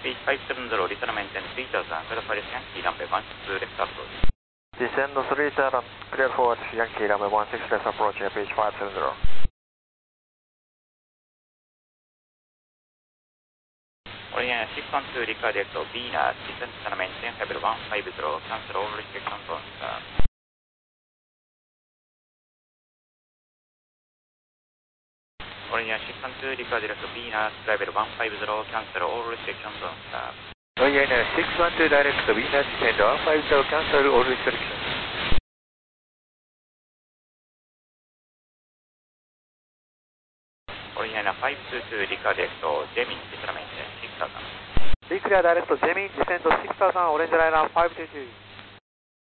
Speed 570, return maintain 3000, clear for Yankee runway 16 left approach. Descend 3 turn, clear forward Yankee runway 16 left approach, beach 570. Orion 612, redirect to Venus, descend to maintain level 150, cancel all restrictions on start. Orion 612, redirect to Venus, level 150, cancel all restrictions on start. Orion 612, direct to Venus, descend 150, cancel all restrictions. Orion 522, redirect to Gemini, descend maintain 6000. Be clear direct to Gemini, descend 6000, orange liner 522.